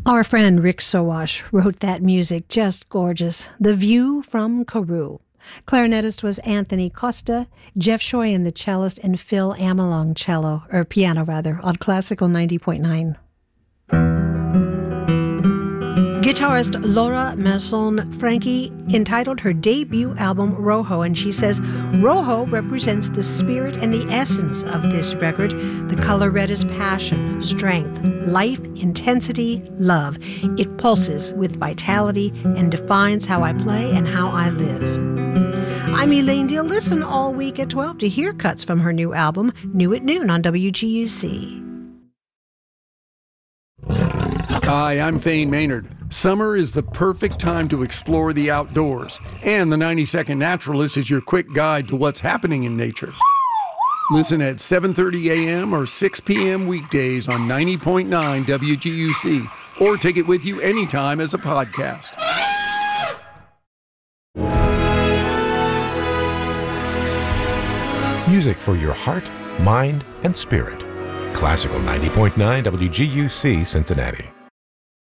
Our friend Rick Sowash wrote that music, just gorgeous. The View from Karoo. Clarinetist was Anthony Costa, Jeff Shoyan, the cellist, and Phil Amelong, piano, on Classical 90.9. Guitarist Laura Masson-Franchi entitled her debut album Rojo, and she says, Rojo represents the spirit and the essence of this record. The color red is passion, strength, life, intensity, love. It pulses with vitality and defines how I play and how I live. I'm Elaine Deal. Listen all week at 12 to hear cuts from her new album, New at Noon on WGUC. Hi, I'm Thane Maynard. Summer is the perfect time to explore the outdoors, and the 90-Second Naturalist is your quick guide to what's happening in nature. Listen at 7:30 a.m. or 6 p.m. weekdays on 90.9 WGUC, or take it with you anytime as a podcast. Music for your heart, mind, and spirit. Classical 90.9 WGUC Cincinnati.